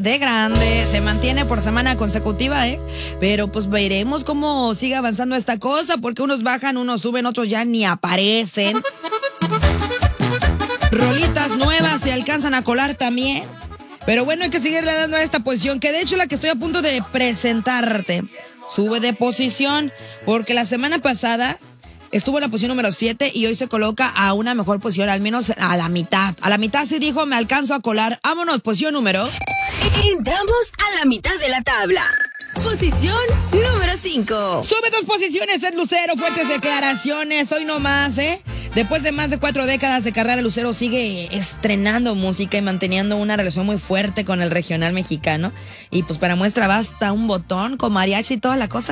de grande. Se mantiene por semana consecutiva, pero pues veremos cómo sigue avanzando esta cosa, porque unos bajan, unos suben, otros ya ni aparecen. Rolitas nuevas se alcanzan a colar también. Pero bueno, hay que seguirle dando a esta posición, que de hecho la que estoy a punto de presentarte sube de posición, porque la semana pasada estuvo en la posición número 7 y hoy se coloca a una mejor posición, al menos a la mitad. A la mitad sí dijo, me alcanzo a colar. Vámonos, posición número. Entramos a la mitad de la tabla. Posición número 5. Sube 2 posiciones, es Lucero, fuertes declaraciones, hoy no más, Después de más de 4 décadas de carrera, Lucero sigue estrenando música y manteniendo una relación muy fuerte con el regional mexicano. Y pues para muestra basta un botón con mariachi y toda la cosa.